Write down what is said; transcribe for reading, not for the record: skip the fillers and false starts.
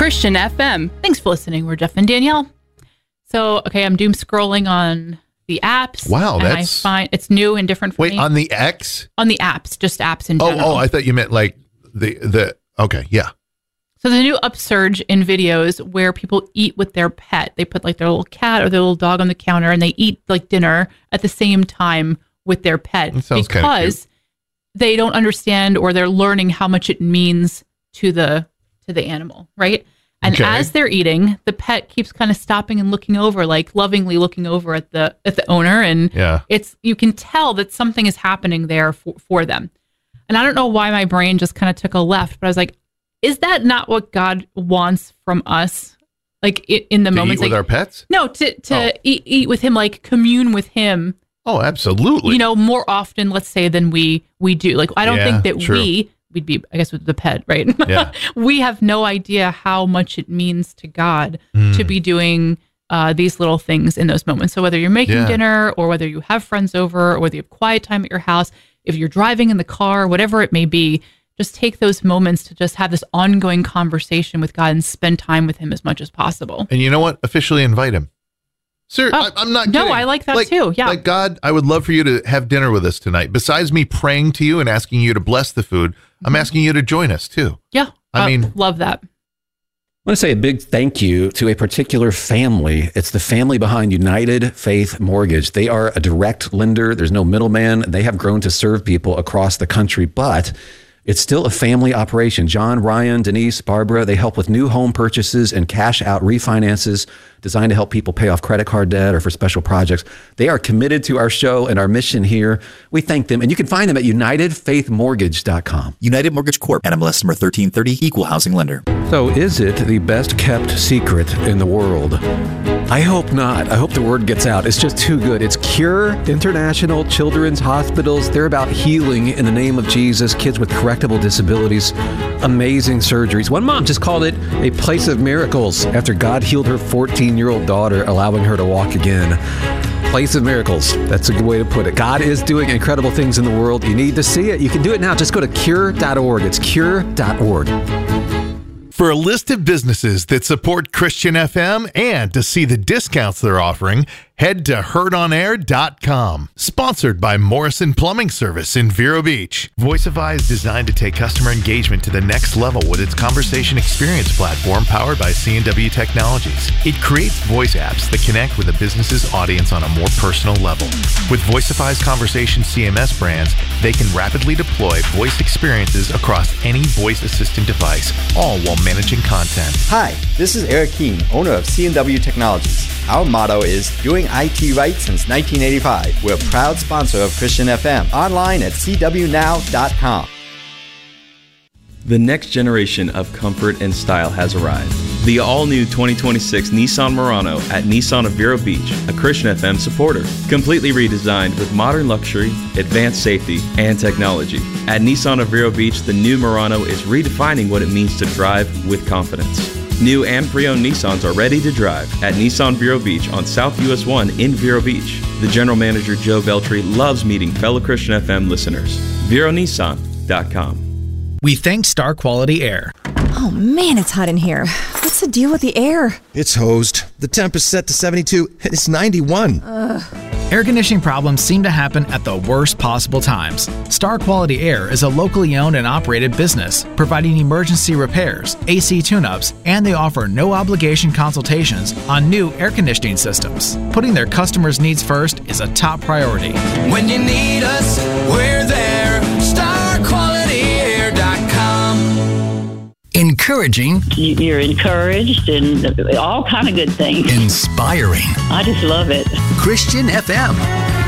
Christian FM. Thanks for listening. We're Jeff and Danielle. So, okay, I'm doom scrolling on the apps. Wow, and that's... I find it's new and different for me. Wait, on the X? On the apps, just apps in general. Oh, I thought you meant like the okay, yeah. So there's a new upsurge in videos where people eat with their pet. They put like their little cat or their little dog on the counter and they eat like dinner at the same time with their pet because they don't understand or they're learning how much it means to the animal, right? And as they're eating, the pet keeps kind of stopping and looking over, like lovingly looking over at the owner, and you can tell that something is happening there for them. And I don't know why my brain just kind of took a left, but I was like, is that not what God wants from us? Like in the moments, eat with our pets? No, to eat with him, like commune with him. Oh, absolutely. You know, more often, let's say, than we do. Like, I don't think that we'd be, I guess, with the pet, right? Yeah. We have no idea how much it means to God to be doing these little things in those moments. So whether you're making dinner or whether you have friends over or whether you have quiet time at your house, if you're driving in the car, whatever it may be, just take those moments to just have this ongoing conversation with God and spend time with him as much as possible. And you know what? Officially invite him. Sir, I'm not kidding. No, I like that too. Yeah. Like, God, I would love for you to have dinner with us tonight. Besides me praying to you and asking you to bless the food, I'm asking you to join us too. Yeah. I mean, love that. I want to say a big thank you to a particular family. It's the family behind United Faith Mortgage. They are a direct lender. There's no middleman. They have grown to serve people across the country, but it's still a family operation. John, Ryan, Denise, Barbara, they help with new home purchases and cash out refinances designed to help people pay off credit card debt or for special projects. They are committed to our show and our mission here. We thank them. And you can find them at UnitedFaithMortgage.com. United Mortgage Corp. NMLS number 1330, Equal Housing Lender. So is it the best kept secret in the world? I hope not. I hope the word gets out. It's just too good. It's Cure International Children's Hospitals. They're about healing in the name of Jesus, kids with correctable disabilities, amazing surgeries. One mom just called it a place of miracles after God healed her 14-year-old daughter, allowing her to walk again. Place of miracles. That's a good way to put it. God is doing incredible things in the world. You need to see it. You can do it now. Just go to cure.org. It's cure.org. For a list of businesses that support Christian FM and to see the discounts they're offering, head to heardonair.com. Sponsored by Morrison Plumbing Service in Vero Beach. Voicify is designed to take customer engagement to the next level with its conversation experience platform powered by C&W Technologies. It creates voice apps that connect with a business's audience on a more personal level. With Voicify's conversation CMS brands, they can rapidly deploy voice experiences across any voice assistant device, all while managing content. Hi, this is Eric Keene, owner of C&W Technologies. Our motto is doing IT right since 1985. We're a proud sponsor of Christian FM. Online at cwnow.com. The next generation of comfort and style has arrived. The all-new 2026 Nissan Murano at Nissan of Vero Beach, a Christian FM supporter. Completely redesigned with modern luxury, advanced safety, and technology. At Nissan of Vero Beach, the new Murano is redefining what it means to drive with confidence. New and pre-owned Nissans are ready to drive at Nissan Vero Beach on South US 1 in Vero Beach. The general manager, Joe Veltri, loves meeting fellow Christian FM listeners. VeroNissan.com. We thank Star Quality Air. Oh man, it's hot in here. What's the deal with the air? It's hosed. The temp is set to 72 and it's 91. Air conditioning problems seem to happen at the worst possible times. Star Quality Air is a locally owned and operated business, providing emergency repairs, AC tune-ups, and they offer no-obligation consultations on new air conditioning systems. Putting their customers' needs first is a top priority. When you need us, we're there. StarQualityAir.com. Encouraging. You're encouraged and all kind of good things. Inspiring. I just love it. Christian FM.